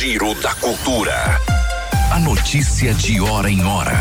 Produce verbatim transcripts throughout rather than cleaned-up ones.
Giro da Cultura. A notícia de hora em hora.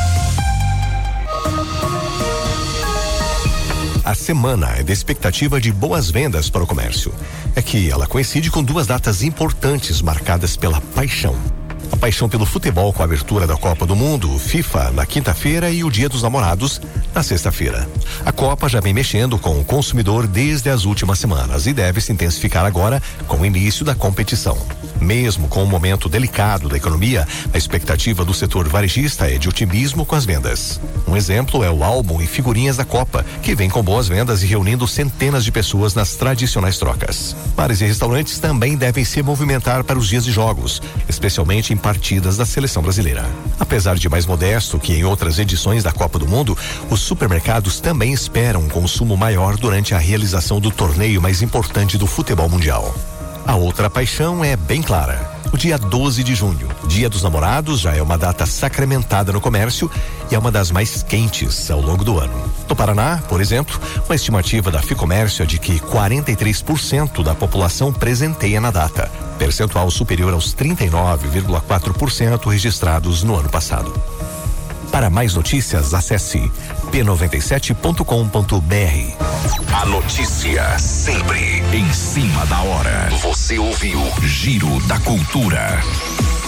A semana é da expectativa de boas vendas para o comércio. É que ela coincide com duas datas importantes marcadas pela paixão. A paixão pelo futebol com a abertura da Copa do Mundo, FIFA, na quinta-feira e o Dia dos Namorados, na sexta-feira. A Copa já vem mexendo com o consumidor desde as últimas semanas e deve se intensificar agora com o início da competição. Mesmo com o momento delicado da economia, a expectativa do setor varejista é de otimismo com as vendas. Um exemplo é o álbum e figurinhas da Copa, que vem com boas vendas e reunindo centenas de pessoas nas tradicionais trocas. Bares e restaurantes também devem se movimentar para os dias de jogos, especialmente em partidas da seleção brasileira. Apesar de mais modesto que em outras edições da Copa do Mundo, os supermercados também esperam um consumo maior durante a realização do torneio mais importante do futebol mundial. A outra paixão é bem clara. O dia doze de junho, Dia dos Namorados, já é uma data sacramentada no comércio e é uma das mais quentes ao longo do ano. No Paraná, por exemplo, uma estimativa da Ficomércio é de que quarenta e três por cento da população presenteia na data, percentual superior aos trinta e nove vírgula quatro por cento registrados no ano passado. Para mais notícias, acesse p noventa e sete ponto com ponto b r. A notícia sempre em cima da hora. Você ouviu Giro da Cultura.